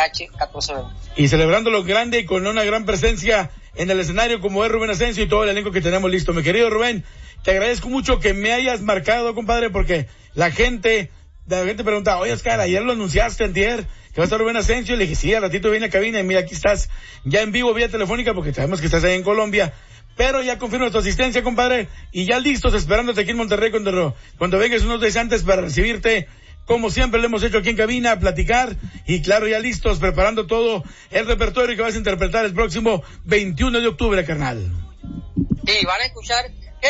PH 1420. Y celebrando lo grande y con una gran presencia en el escenario como es Rubén Asensio y todo el elenco que tenemos listo. Mi querido Rubén, te agradezco mucho que me hayas marcado, compadre, porque la gente pregunta, oye Oscar, ayer lo anunciaste antier, que va a estar Rubén Asensio. Le dije, sí, al ratito viene a cabina y mira, aquí estás ya en vivo vía telefónica porque sabemos que estás ahí en Colombia. Pero ya confirmo tu asistencia, compadre, y ya listos esperándote aquí en Monterrey cuando vengas unos días antes para recibirte, como siempre lo hemos hecho aquí en cabina, a platicar, y claro, ya listos, preparando todo el repertorio que vas a interpretar el próximo 21 de octubre, carnal. Sí, van a escuchar